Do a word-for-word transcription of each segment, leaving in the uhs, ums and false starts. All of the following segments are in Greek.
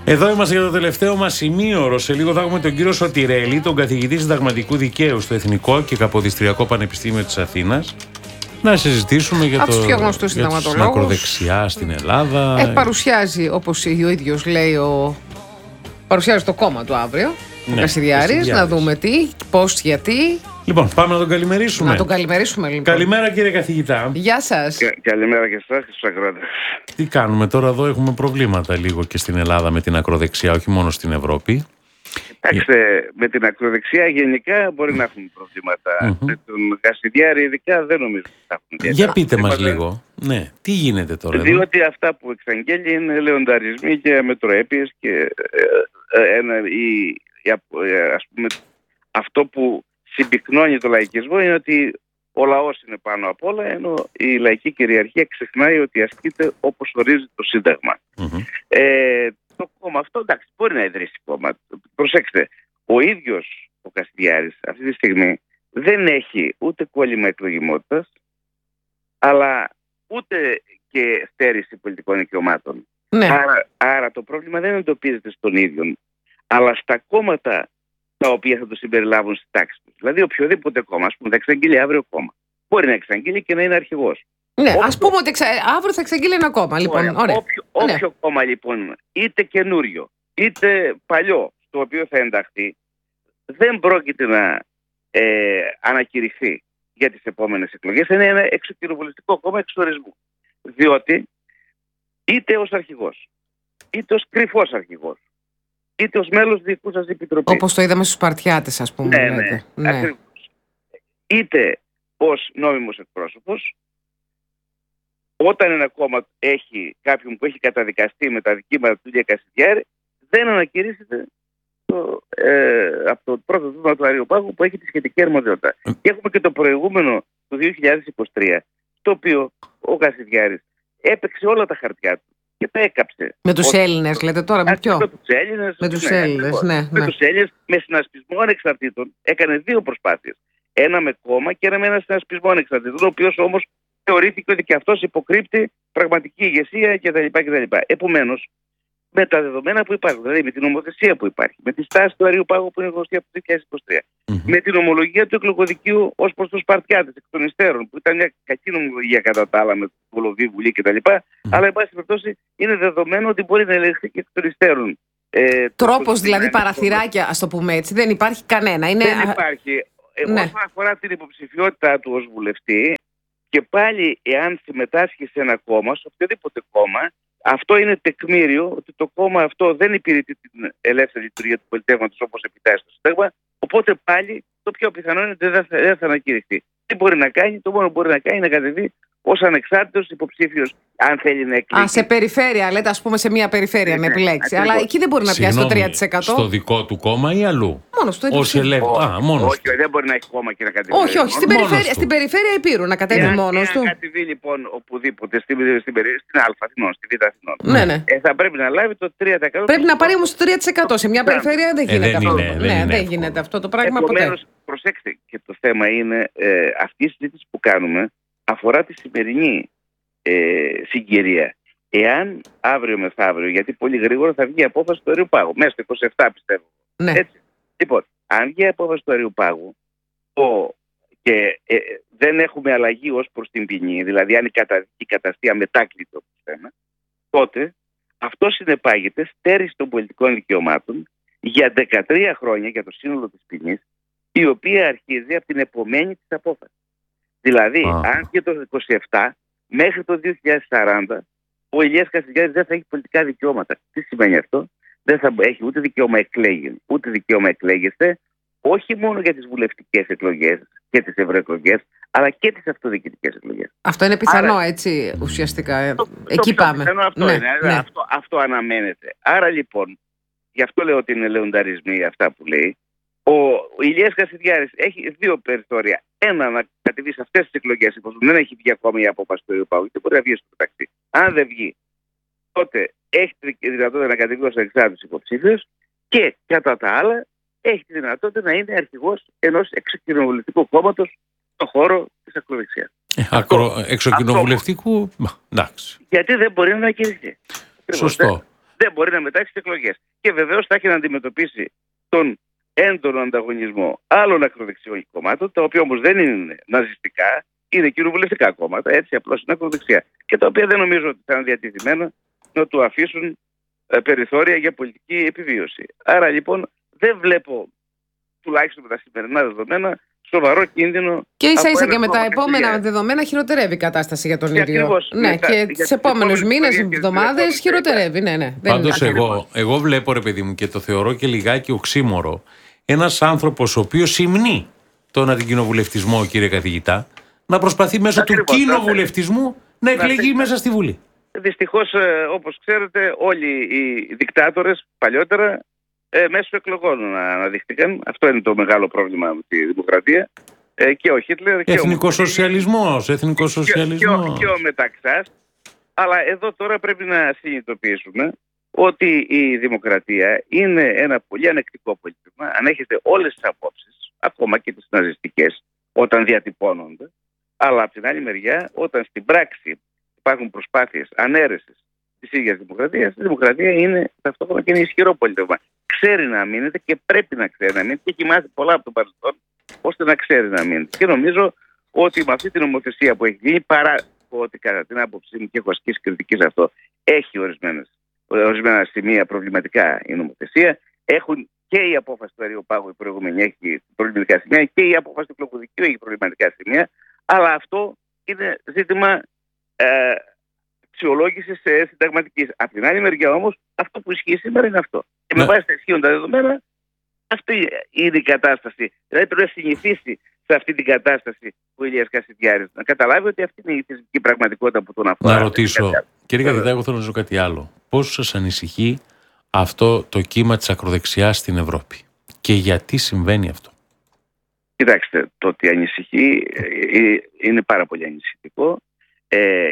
Εδώ είμαστε για το τελευταίο μας ημίωρο. Σε λίγο θα έχουμε τον κύριο Σωτηρέλη, τον καθηγητή συνταγματικού δικαίου στο Εθνικό και Καποδιστριακό Πανεπιστήμιο της Αθήνας, να συζητήσουμε για, το, για την ακροδεξιά στην Ελλάδα. Ε, παρουσιάζει, όπως ο ίδιος λέει, ο... παρουσιάζει το κόμμα του αύριο. Ναι, ο Κασιδιάρης, να δούμε τι, πώς, γιατί. Λοιπόν, πάμε να τον καλημερίσουμε. Να τον καλημερίσουμε, λοιπόν. Καλημέρα, κύριε καθηγητά. Γεια σας. Κα, καλημέρα και εσάς και στους ακροατές. Τι κάνουμε τώρα εδώ, έχουμε προβλήματα λίγο και στην Ελλάδα με την ακροδεξιά, όχι μόνο στην Ευρώπη. Κοιτάξτε, με την ακροδεξιά γενικά μπορεί να έχουμε προβλήματα. Mm-hmm. Με τον Κασιδιάρη ειδικά δεν νομίζω ότι θα έχουμε. Για πείτε μας λίγο. Ναι, τι γίνεται τώρα? Διότι εδώ? Αυτά που εξαγγέλει είναι λεονταρισμοί και αμετροέπειες και ε, ε, ένα, ή, ε, ας πούμε, αυτό που συμπυκνώνει το λαϊκισμό είναι ότι ο λαός είναι πάνω απ' όλα, ενώ η λαϊκή κυριαρχία ξεχνάει ότι ασκείται όπως ορίζει το Σύνταγμα. Mm-hmm. Ε, το κόμμα αυτό, εντάξει, μπορεί να ιδρύσει κόμμα. Προσέξτε, ο ίδιος ο Κασιδιάρης αυτή τη στιγμή δεν έχει ούτε κόλλημα εκλογιμότητας, αλλά ούτε και στέρηση πολιτικών δικαιωμάτων. Ναι. Άρα, άρα το πρόβλημα δεν εντοπίζεται στον ίδιο, αλλά στα κόμματα τα οποία θα το συμπεριλάβουν στη τάξη του. Δηλαδή, οποιοδήποτε κόμμα, ας πούμε, θα εξαγγείλει αύριο κόμμα. Μπορεί να εξαγγείλει και να είναι αρχηγός. Ναι, όποιο... ας πούμε ότι εξα... αύριο θα εξαγγείλει ένα κόμμα. Λοιπόν, ωραία. Ωραία. Όποιο, όποιο ναι. κόμμα, λοιπόν, είτε καινούριο, είτε παλιό, στο οποίο θα ενταχθεί, δεν πρόκειται να ε, ανακηρυχθεί για τις επόμενες εκλογές. Είναι ένα εξοκοινοβουλευτικό κόμμα εξορισμού. Διότι είτε ως αρχηγός, είτε ως κρυφός αρχηγός, είτε ως μέλος διοικούσας επιτροπής. Όπως το είδαμε στους Σπαρτιάτες, ας πούμε. Ναι, ναι, ναι. Ακριβώς. Είτε ως νόμιμος εκπρόσωπος, όταν ένα κόμμα έχει κάποιον που έχει καταδικαστεί με τα δικήματα του Ηλία Κασιδιάρη, δεν ανακηρύσσεται το, ε, από το πρώτο τμήμα του Αριοπάγου που έχει τη σχετική αρμοδιότητα. Και έχουμε και το προηγούμενο του δύο χιλιάδες είκοσι τρία, το οποίο ο Κασιδιάρης έπαιξε όλα τα χαρτιά του και τα έκαψε. Με τους Έλληνες, λέτε τώρα, με ποιο? Με τους Έλληνες, με τους Έλληνες, ναι, ναι. Με τους Έλληνες, με συνασπισμό ανεξαρτήτων. Έκανε δύο προσπάθειες. Ένα με κόμμα και ένα με ένα συνασπισμό ανεξαρτήτων, ο οποίος όμως θεωρήθηκε ότι και αυτός υποκρύπτει πραγματική ηγεσία κτλ. κτλ. Επομένως, με τα δεδομένα που υπάρχουν, δηλαδή με την νομοθεσία που υπάρχει, με τη στάση του Αριοπάγου που είναι γνωστή από το δύο χιλιάδες είκοσι τρία, mm-hmm. με την ομολογία του εκλογοδικείου ως προς τους Σπαρτιάτες εκ των υστέρων, που ήταν μια κακή νομολογία κατά τα άλλα με την Βολοβή Βουλή κτλ. Mm-hmm. Αλλά, εν πάση περιπτώσει, είναι δεδομένο ότι μπορεί να ελεγχθεί και εκ των υστέρων. Ε, Τρόπος δηλαδή, παραθυράκια, ας το πούμε έτσι, δεν υπάρχει κανένα. Είναι... Δεν υπάρχει. Ναι. Όσον αφορά την υποψηφιότητά του ως βουλευτή, και πάλι εάν συμμετάσχει σε ένα κόμμα, σε οποιοδήποτε κόμμα, αυτό είναι τεκμήριο ότι το κόμμα αυτό δεν υπηρετεί την ελεύθερη λειτουργία του πολιτεύματος όπως επιτάσσει το Σύνταγμα. Οπότε πάλι το πιο πιθανό είναι ότι δεν θα, δεν θα ανακηρυχθεί. Τι μπορεί να κάνει? Το μόνο που μπορεί να κάνει είναι να κατεβεί ως ανεξάρτητος υποψήφιος, αν θέλει να εκλέγει. Α, σε περιφέρεια, λέτε, ας πούμε σε μια περιφέρεια να επιλέξει. Αλλά εκεί δεν μπορεί να πιάσει το τρία τοις εκατό. Στο δικό του κόμμα ή αλλού? Μόνο στο ίδιο. Όχι, όχι, δεν μπορεί να έχει κόμμα και να κατεβεί. Όχι, όχι, στην περιφέρεια, στην περιφέρεια Υπήρου να κατέβει μόνος του. Αν κατεβεί λοιπόν οπουδήποτε, στην, στην, στην Α Αθηνών, στη Β Αθηνών, ναι, ναι. Ε, θα πρέπει να λάβει το τρία τοις εκατό. Πρέπει να πάρει όμως το τρία τοις εκατό. Σε μια περιφέρεια δεν γίνεται αυτό. Δεν γίνεται αυτό το πράγμα ποτέ. Προσέξτε, και το θέμα είναι αυτή η συζήτηση που κάνουμε αφορά τη σημερινή ε, συγκυρία. Εάν αύριο μεθαύριο, γιατί πολύ γρήγορα θα βγει η απόφαση του Αριοπάγου, μέσα στο είκοσι επτά πιστεύω. Ναι. Έτσι. Λοιπόν, αν βγει η απόφαση του Αριοπάγου το, και ε, δεν έχουμε αλλαγή ως προς την ποινή, δηλαδή αν η καταδίκη καταστεί αμετάκλητο, τότε αυτό συνεπάγεται στέρηση των πολιτικών δικαιωμάτων για δεκατρία χρόνια για το σύνολο της ποινής, η οποία αρχίζει από την επομένη της απόφαση. Δηλαδή, ah. αν και το είκοσι επτά μέχρι το δύο χιλιάδες σαράντα ο Ηλίας Κασιδιάρης δεν θα έχει πολιτικά δικαιώματα. Τι σημαίνει αυτό? Δεν θα έχει ούτε δικαίωμα εκλέγην, ούτε δικαίωμα εκλέγεστε, όχι μόνο για τις βουλευτικές εκλογές και τις ευρωεκλογές, αλλά και τις αυτοδιοικητικές εκλογές. Αυτό είναι πιθανό, άρα, έτσι, ουσιαστικά. Το, Εκεί το πάμε. Πιθανό αυτό ναι, είναι. Ναι. Αυτό, αυτό αναμένεται. Άρα λοιπόν, γι' αυτό λέω ότι είναι λεονταρισμοί αυτά που λέει. Ο Ηλίας Κασιδιάρης έχει δύο περιθώρια. Ένα, να κατεβεί σε αυτές τις εκλογές, δεν έχει βγει ακόμα η απόφαση του Αριοπάγου και μπορεί να βγει στο μεταξύ. Αν δεν βγει, τότε έχει τη δυνατότητα να κατεβεί ως εξάρτητος υποψήφιος και κατά τα άλλα έχει τη δυνατότητα να είναι αρχηγός ενός εξοκοινοβουλευτικού κόμματος στον χώρο της ακροδεξιάς. Ακρο... Εξοκοινοβουλευτικού, εντάξει. Γιατί δεν μπορεί να ανακηρυχθεί. Σωστό. δεν μπορεί να μετάξει τις εκλογές. Και βεβαίως θα έχει να αντιμετωπίσει τον έντονο ανταγωνισμό άλλων ακροδεξιών κομμάτων, τα οποία όμως δεν είναι ναζιστικά, είναι κοινοβουλευτικά κόμματα, έτσι απλώς είναι ακροδεξιά. Και τα οποία δεν νομίζω ότι θα είναι διατηρημένα να του αφήσουν ε, περιθώρια για πολιτική επιβίωση. Άρα λοιπόν δεν βλέπω, τουλάχιστον με τα σημερινά δεδομένα, σοβαρό κίνδυνο. Και ίσα ίσα και με τα επόμενα για... δεδομένα χειροτερεύει η κατάσταση για τον και ίδιο. Ακριβώς, ναι, ναι, και τις επόμενες μήνες, εβδομάδες χειροτερεύει. Ναι, ναι, πάντως εγώ, εγώ βλέπω, ρε παιδί μου, και το θεωρώ και λιγάκι οξύμορο, ένας άνθρωπος ο οποίος υμνεί τον αντικοινοβουλευτισμό, κύριε καθηγητά, να προσπαθεί μέσω ακριβώς, του κοινοβουλευτισμού να εκλεγεί να μέσα στη Βουλή. Δυστυχώς, όπως ξέρετε, όλοι οι δικτάτορες παλιότερα ε, μέσω εκλογών αναδείχθηκαν. Αυτό είναι το μεγάλο πρόβλημα με τη δημοκρατία. Ε, και ο Χίτλερ. Εθνικοσοσιαλισμός, εθνικοσοσιαλισμός. Και, και, και ο Μεταξάς. Αλλά εδώ τώρα πρέπει να συνειδητοποιήσουμε ότι η δημοκρατία είναι ένα πολύ ανεκτικό πολιτισμό. Αν έχετε όλες τις απόψεις, ακόμα και τις ναζιστικές, όταν διατυπώνονται. Αλλά από την άλλη μεριά, όταν στην πράξη υπάρχουν προσπάθειες ανέρεσης της ίδιας δημοκρατίας, η δημοκρατία είναι ταυτόχρονα και ένα ισχυρό πολιτισμό. Ξέρει να αμήνεται και πρέπει να ξέρει να αμήνεται και έχει μάθει πολλά από τον παρελθόν ώστε να ξέρει να αμήνεται. Και νομίζω ότι με αυτή την νομοθεσία που έχει γίνει, παρά ότι κατά την άποψή μου και έχω ασκήσει κριτική σε αυτό, έχει ορισμένες, ορισμένα σημεία προβληματικά η νομοθεσία. Έχουν και η απόφαση του Αριοπάγου, η προηγούμενη, έχει προβληματικά σημεία και η απόφαση του Κλοκουδικίου έχει προβληματικά σημεία. Αλλά αυτό είναι ζήτημα ε, αξιολόγησης ε, συνταγματικής. Από την άλλη μεριά όμως, αυτό που ισχύει σήμερα είναι αυτό. Και με βάση τα ισχύοντα δεδομένα, αυτή είναι η κατάσταση. Δηλαδή πρέπει να συνηθίσει σε αυτή την κατάσταση ο Ηλίας Κασιδιάρης. Να καταλάβει ότι αυτή είναι η θεσμική πραγματικότητα που τον αφορά. Να ρωτήσω, κύριε καθηγητά, εγώ θέλω να ρωτήσω κάτι άλλο. Πώς σας ανησυχεί αυτό το κύμα της ακροδεξιάς στην Ευρώπη και γιατί συμβαίνει αυτό? Κοιτάξτε, το ότι ανησυχεί είναι πάρα πολύ ανησυχητικό. Ε,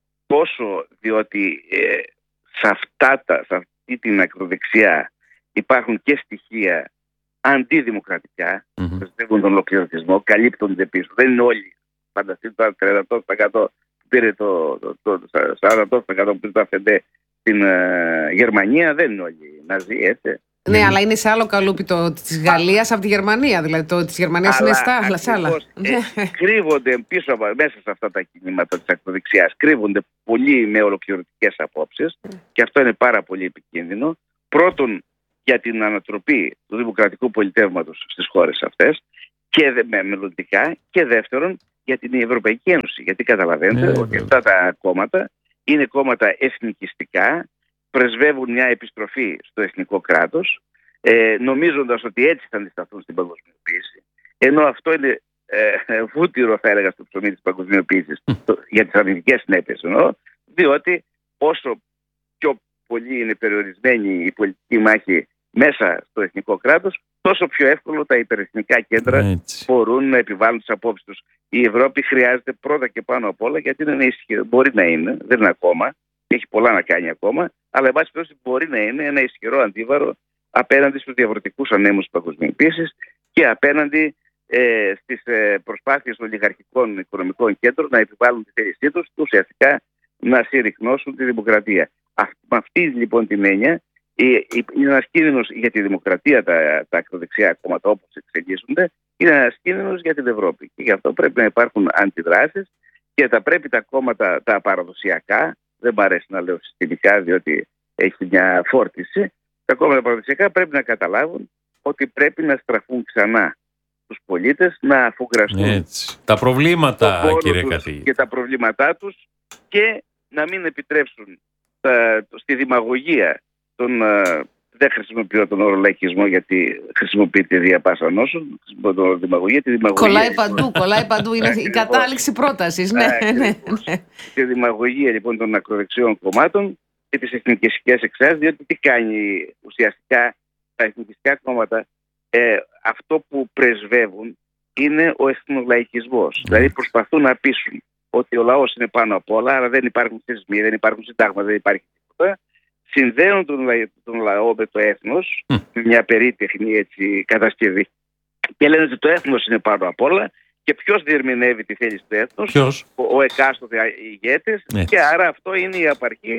τόσο διότι ε, σε, αυτά τα, σε αυτή την ακροδεξιά υπάρχουν και στοιχεία αντιδημοκρατικά, πιστεύουν mm-hmm. τον ολοκληρωτισμό, καλύπτονται πίσω. Δεν είναι όλοι. Φανταστείτε το τριάντα τοις εκατό που πήρε το, το, το, το σαράντα τοις εκατό που πήρε το Αφεντέ στην ε, Γερμανία, δεν είναι όλοι Ναζί, έτσι. Ναι, mm. αλλά είναι σε άλλο καλούπι το της Γαλλίας από τη Γερμανία. Δηλαδή το της Γερμανίας αλλά, είναι στα άλλα. Σε άλλα. Ε, κρύβονται πίσω από, μέσα σε αυτά τα κινήματα της ακροδεξιάς, κρύβονται πολλοί με ολοκληρωτικές απόψεις mm. και αυτό είναι πάρα πολύ επικίνδυνο. Πρώτον, για την ανατροπή του δημοκρατικού πολιτεύματος στις χώρες αυτές και δε, με μελλοντικά, και δεύτερον για την Ευρωπαϊκή Ένωση. Γιατί καταλαβαίνετε mm. ότι αυτά τα κόμματα είναι κόμματα εθνικιστικά, πρεσβεύουν μια επιστροφή στο εθνικό κράτος, ε, νομίζοντας ότι έτσι θα αντισταθούν στην παγκοσμιοποίηση, ενώ αυτό είναι ε, βούτυρο, θα έλεγα, στο ψωμί της παγκοσμιοποίησης, το, για τις αρνητικές συνέπειες εννοώ, διότι όσο πιο πολύ είναι περιορισμένη η πολιτική μάχη μέσα στο εθνικό κράτος, τόσο πιο εύκολο τα υπερεθνικά κέντρα έτσι. μπορούν να επιβάλλουν τις απόψεις τους. Η Ευρώπη χρειάζεται πρώτα και πάνω απ' όλα, γιατί είναι ισχυρό, μπορεί να είναι, δεν είναι ακόμα, έχει πολλά να κάνει ακόμα, αλλά εν πάση περιπτώσει μπορεί να είναι ένα ισχυρό αντίβαρο απέναντι στους διαφορετικούς ανέμους της παγκοσμιοποίησης και απέναντι ε, στις ε, προσπάθειες των ολιγαρχικών οικονομικών κέντρων να επιβάλλουν τη θέλησή τους, ουσιαστικά να συρρυκνώσουν τη δημοκρατία. Α, με αυτή λοιπόν την έννοια, είναι ένας κίνδυνος για τη δημοκρατία τα, τα ακροδεξιά κόμματα όπως εξελίσσονται, είναι ένας κίνδυνος για την Ευρώπη. Και γι' αυτό πρέπει να υπάρχουν αντιδράσεις και θα πρέπει τα κόμματα τα παραδοσιακά, δεν μου αρέσει να λέω συστημικά διότι έχει μια φόρτιση, τα κόμματα παραδοσιακά πρέπει να καταλάβουν ότι πρέπει να στραφούν ξανά στους πολίτες, να αφουγκραστούν έτσι. τα προβλήματα, κύριε καθηγητή, και τα προβλήματά τους και να μην επιτρέψουν τα, στη δημαγωγία των, δεν χρησιμοποιώ τον όρο λαϊκισμό γιατί χρησιμοποιείται δια πάσα νόσων, χρησιμοποιώ τον όρο δημαγωγία, τη δημαγωγία. Κολλάει παντού, κολλάει παντού, είναι η κατάληξη πρότασης. Ναι, ναι, ναι. Τη δημαγωγία λοιπόν των ακροδεξιών κομμάτων και τις εθνικιστικές εξάσεις, διότι τι κάνει ουσιαστικά τα εθνικιστικά κόμματα, ε, αυτό που πρεσβεύουν είναι ο εθνολαϊκισμός. Mm. Δηλαδή προσπαθούν να πείσουν ότι ο λαός είναι πάνω απ' όλα, αλλά δεν υπάρχουν θεσμοί, δεν υπάρχουν συντάγματα, δεν υπάρχει τίποτα. Συνδέουν τον, λα... τον λαό με το έθνος, mm. με μια περίτεχνη έτσι, κατασκευή. Και λένε ότι το έθνος είναι πάνω απ' όλα και ποιος διερμηνεύει τη θέληση του έθνους, ποιος? ο, ο εκάστοτε ηγέτης, και άρα αυτό είναι η απαρχή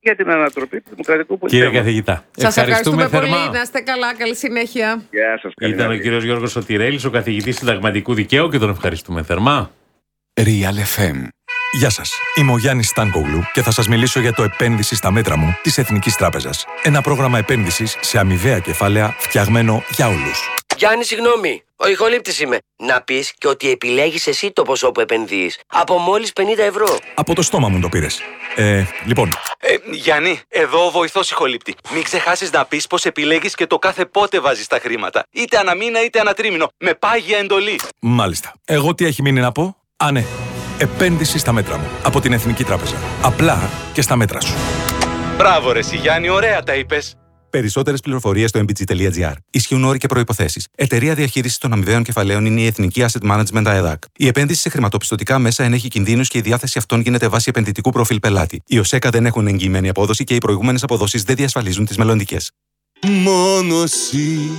για την ανατροπή του δημοκρατικού πολιτισμού. Κύριε καθηγητά, σας ευχαριστούμε, ευχαριστούμε πολύ. Να είστε καλά. Καλή συνέχεια. Γεια σας. Ήταν ο κύριος Γιώργος Σωτηρέλης, ο καθηγητής συνταγματικού δικαίου, και τον ευχαριστούμε θερμά. Real εφ εμ. Γεια σας, είμαι ο Γιάννης Στάνκογλου και θα σας μιλήσω για το επένδυση στα μέτρα μου της Εθνικής Τράπεζας. Ένα πρόγραμμα επένδυσης σε αμοιβαία κεφάλαια φτιαγμένο για όλους. Γιάννη, συγγνώμη, ο ηχολήπτης είμαι. Να πεις και ότι επιλέγεις εσύ το ποσό που επενδύεις. Από μόλις πενήντα ευρώ. Από το στόμα μου το πήρες. Ε, λοιπόν. Ε, Γιάννη, εδώ ο βοηθός ηχολήπτη. Μην ξεχάσεις να πεις πως επιλέγεις και το κάθε πότε βάζεις τα χρήματα. Είτε αναμήνα είτε ανατρίμηνο. Με πάγια εντολή. Μάλιστα. Εγώ τι έχει μείνει να πω? Α, ναι. Επένδυση στα μέτρα μου. Από την Εθνική Τράπεζα. Απλά και στα μέτρα σου. Μπράβο ρε εσύ, Γιάννη, ωραία τα είπες. Περισσότερες πληροφορίες στο εμ μπι τζι τελεία τζι άρ. Ισχύουν όροι και προϋποθέσεις. Εταιρεία διαχείρισης των αμοιβαίων κεφαλαίων είναι η Εθνική Asset Management ΑΕΔΑΚ. Η επένδυση σε χρηματοπιστωτικά μέσα ενέχει κινδύνους και η διάθεση αυτών γίνεται βάσει επενδυτικού προφίλ πελάτη. Οι ΟΣΕΚΑ δεν έχουν εγγυημένη απόδοση και οι προηγούμενες αποδόσεις δεν διασφαλίζουν τις μελλοντικές. Μόνο εσύ.